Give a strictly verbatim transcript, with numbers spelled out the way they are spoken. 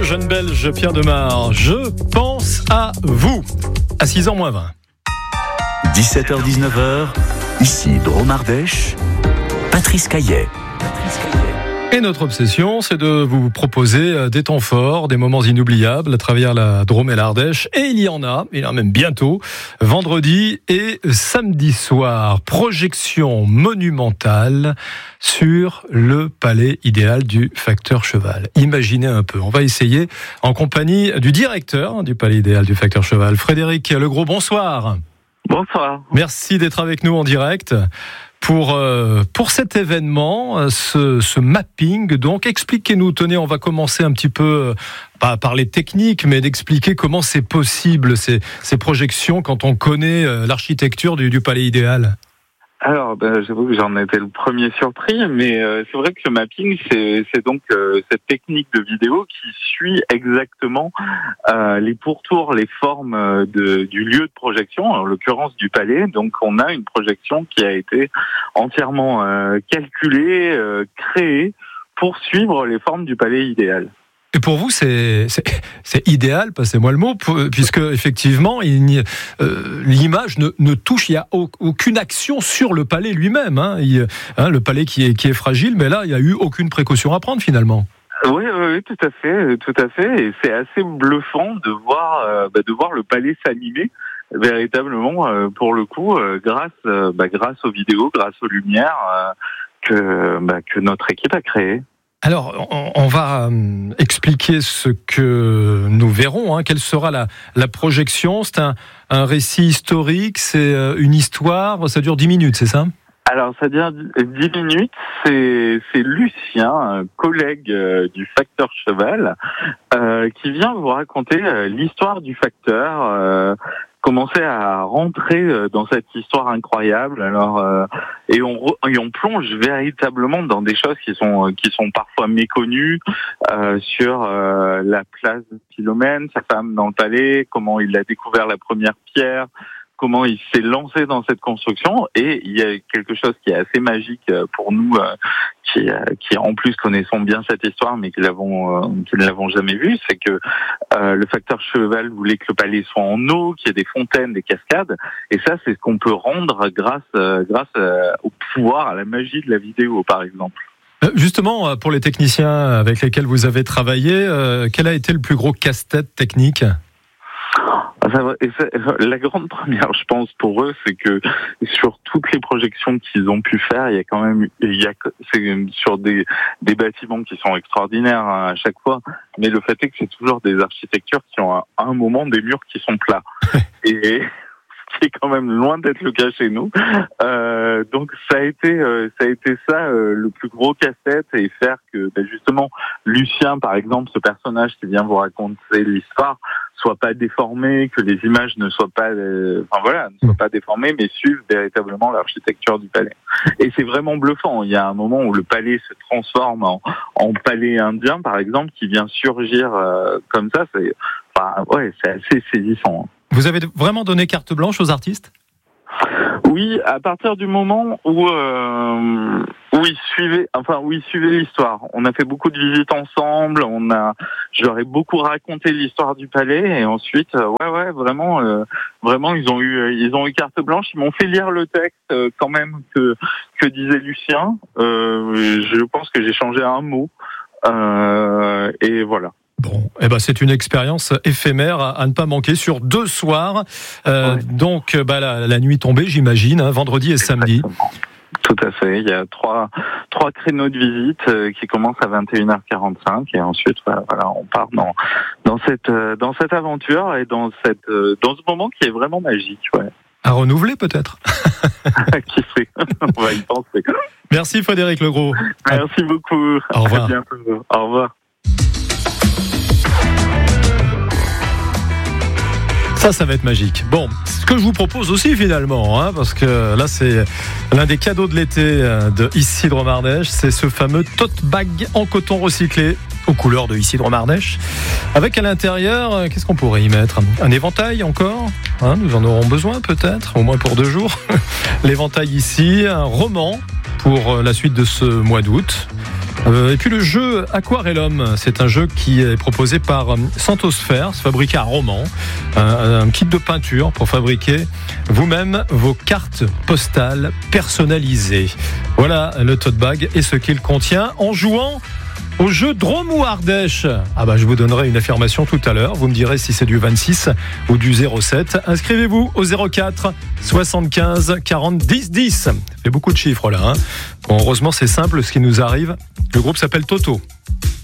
jeune Belge Pierre Demar, je pense à vous. À six heures moins vingt. dix-sept heures dix-neuf heures, ici Drôme Ardèche, Patrice Caillet. Et notre obsession, c'est de vous proposer des temps forts, des moments inoubliables à travers la Drôme et l'Ardèche. Et il y en a, il y en a même bientôt, vendredi et samedi soir. Projection monumentale sur le palais idéal du Facteur Cheval. Imaginez un peu, on va essayer en compagnie du directeur du palais idéal du Facteur Cheval, Frédéric Legros. Bonsoir. Bonsoir. Merci d'être avec nous en direct. Pour, euh, pour cet événement, ce, ce mapping, donc expliquez-nous, tenez, on va commencer un petit peu, pas à parler technique, mais d'expliquer comment c'est possible ces, ces projections quand on connaît euh, l'architecture du, du palais idéal. Alors, ben, j'avoue que j'en étais le premier surpris, mais euh, c'est vrai que le mapping, c'est, c'est donc euh, cette technique de vidéo qui suit exactement euh, les pourtours, les formes de, du lieu de projection, en l'occurrence du palais. Donc, on a une projection qui a été entièrement euh, calculée, euh, créée pour suivre les formes du palais idéal. Et pour vous, c'est, c'est, c'est idéal, passez-moi le mot, puisque effectivement, il, euh, l'image ne, ne touche, il n'y a aucune action sur le palais lui-même. Hein, il, hein, le palais qui est, qui est fragile, mais là, il n'y a eu aucune précaution à prendre finalement. Oui, oui, oui, tout à fait, tout à fait. Et c'est assez bluffant de voir, euh, bah, de voir le palais s'animer véritablement, euh, pour le coup, euh, grâce, euh, bah, grâce aux vidéos, grâce aux lumières euh, que, bah, que notre équipe a créées. Alors, on va expliquer ce que nous verrons. Hein. Quelle sera la, la projection ? C'est un, un récit historique, c'est une histoire, ça dure dix minutes, c'est ça ? Alors, ça dure dix minutes. C'est, c'est Lucien, un collègue du Facteur Cheval, euh, qui vient vous raconter l'histoire du Facteur, euh, commencer à rentrer dans cette histoire incroyable. Alors, euh, et on et on plonge véritablement dans des choses qui sont qui sont parfois méconnues, euh, sur euh, la place de Philomène, sa femme dans le palais, comment il a découvert la première pierre, comment il s'est lancé dans cette construction. Et il y a quelque chose qui est assez magique pour nous, euh, qui, qui en plus connaissons bien cette histoire, mais qui l'avons, euh, qui ne l'avons jamais vue, c'est que euh, le Facteur Cheval voulait que le palais soit en eau, qu'il y ait des fontaines, des cascades. Et ça, c'est ce qu'on peut rendre grâce, euh, grâce euh, au pouvoir, à la magie de la vidéo, par exemple. Justement, pour les techniciens avec lesquels vous avez travaillé, euh, quel a été le plus gros casse-tête technique ? La grande première, je pense, pour eux, c'est que sur toutes les projections qu'ils ont pu faire, il y a quand même, il y a, c'est sur des, des bâtiments qui sont extraordinaires, hein, à chaque fois. Mais le fait est que c'est toujours des architectures qui ont à un moment des murs qui sont plats. Et ce qui est quand même loin d'être le cas chez nous. Euh, donc ça a été, euh, ça a été ça euh, le plus gros casse-tête, et faire que, ben justement, Lucien, par exemple, ce personnage qui vient vous raconter l'histoire, soit pas déformé, que les images ne soient pas, euh, enfin voilà, ne soient pas déformées, mais suivent véritablement l'architecture du palais. Et c'est vraiment bluffant. Il y a un moment où le palais se transforme en, en palais indien, par exemple, qui vient surgir euh, comme ça. C'est, enfin, ouais, c'est assez saisissant. Vous avez vraiment donné carte blanche aux artistes ? Oui, à partir du moment où euh, où ils suivaient, enfin où ils suivaient l'histoire. On a fait beaucoup de visites ensemble. On a, je leur ai beaucoup raconté l'histoire du palais, et ensuite, euh, ouais, ouais, vraiment, euh, vraiment, ils ont eu, ils ont eu carte blanche. Ils m'ont fait lire le texte euh, quand même que que disait Lucien. Euh, je pense que j'ai changé un mot, euh, et voilà. Bon, eh ben c'est une expérience éphémère à, à ne pas manquer sur deux soirs. Euh, ouais. Donc, bah, la, la nuit tombée, j'imagine, hein, vendredi et samedi. Exactement. Tout à fait. Il y a trois trois créneaux de visite euh, qui commencent à vingt et une heures quarante-cinq, et ensuite, voilà, voilà, on part dans dans cette euh, dans cette aventure et dans cette euh, dans ce moment qui est vraiment magique. Ouais. À renouveler peut-être. Qui sait ? On va y penser. Merci Frédéric Legros. Merci beaucoup. Au revoir. À bientôt. Au revoir. Ça, ça va être magique. Bon, ce que je vous propose aussi finalement, hein, parce que là c'est l'un des cadeaux de l'été de Ici Drôme Ardèche, c'est ce fameux tote bag en coton recyclé aux couleurs de Ici Drôme Ardèche, avec à l'intérieur, qu'est-ce qu'on pourrait y mettre ? Un éventail encore, hein, nous en aurons besoin peut-être, au moins pour deux jours. L'éventail ici, un roman pour la suite de ce mois d'août. Euh, et puis le jeu Aquarellum, c'est un jeu qui est proposé par Santosphère, fabriqué à Romans, un, un kit de peinture pour fabriquer vous-même vos cartes postales personnalisées. Voilà le tote bag et ce qu'il contient en jouant au jeu Drôme ou Ardèche. Ah bah je vous donnerai une affirmation tout à l'heure. Vous me direz si c'est du vingt-six ou du zéro sept. Inscrivez-vous au zéro quatre soixante-quinze quarante dix dix. Ça fait beaucoup de chiffres là. Hein. Bon, heureusement c'est simple ce qui nous arrive. Le groupe s'appelle Toto.